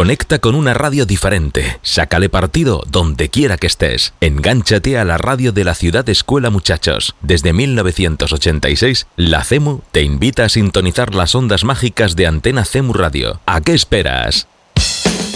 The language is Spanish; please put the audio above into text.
Conecta con una radio diferente. Sácale partido donde quiera que estés. Engánchate a la radio de la Ciudad Escuela, muchachos. Desde 1986, la CEMU te invita a sintonizar las ondas mágicas de Antena CEMU Radio. ¿A qué esperas?